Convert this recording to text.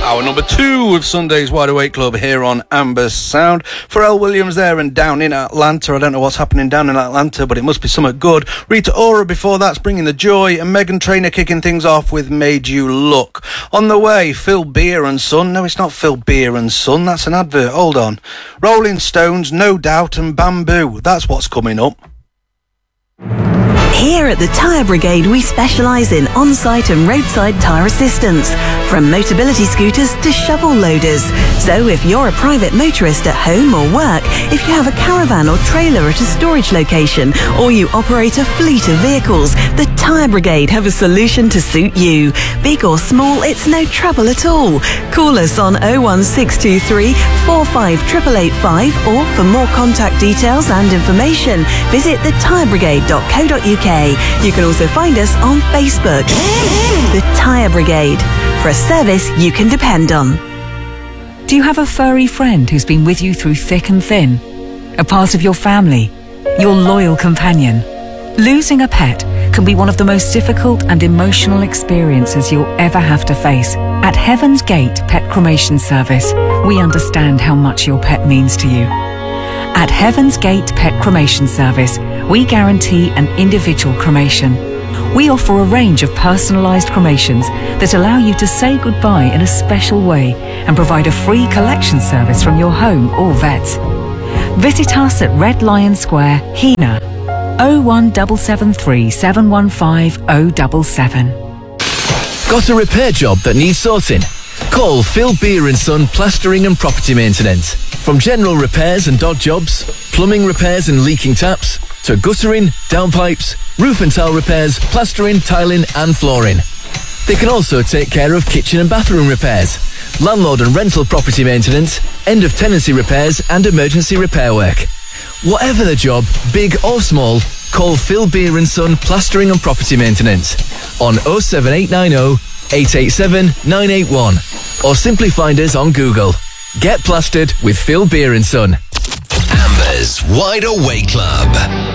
Hour number 2 of Sunday's Wide Awake Club here on Amber Sound. Pharrell Williams there and down in Atlanta. I don't know what's happening down in Atlanta, but it must be something good. Rita Ora before that's Bringing the Joy, and Meghan Trainor kicking things off with Made You Look. On the way, Phil Beer and Son. No, it's not Phil Beer and Son. That's an advert. Hold on. Rolling Stones, No Doubt and Bamboo. That's what's coming up. Here at the Tyre Brigade, we specialise in on-site and roadside tyre assistance, from Motability scooters to shovel loaders. So if you're a private motorist at home or work, if you have a caravan or trailer at a storage location, or you operate a fleet of vehicles, the Tyre Brigade have a solution to suit you. Big or small, it's no trouble at all. Call us on 01623 458885, or for more contact details and information, visit thetyrebrigade.co.uk. You can also find us on Facebook. The Tyre Brigade, for a service you can depend on. Do you have a furry friend who's been with you through thick and thin? A part of your family? Your loyal companion? Losing a pet can be one of the most difficult and emotional experiences you'll ever have to face. At Heaven's Gate Pet Cremation Service, we understand how much your pet means to you. At Heaven's Gate Pet Cremation Service, we guarantee an individual cremation. We offer a range of personalised cremations that allow you to say goodbye in a special way and provide a free collection service from your home or vets. Visit us at Red Lion Square, Hena, 01773 715 077. Got a repair job that needs sorting? Call Phil Beer and Son Plastering and Property Maintenance. From general repairs and dog jobs, plumbing repairs and leaking taps, to guttering, downpipes, roof and tile repairs, plastering, tiling and flooring. They can also take care of kitchen and bathroom repairs, landlord and rental property maintenance, end of tenancy repairs and emergency repair work. Whatever the job, big or small, call Phil Beer and Son Plastering and Property Maintenance on 07890 887 981, or simply find us on Google. Get plastered with Phil Beer and Son. Amber's Wide Awake Club.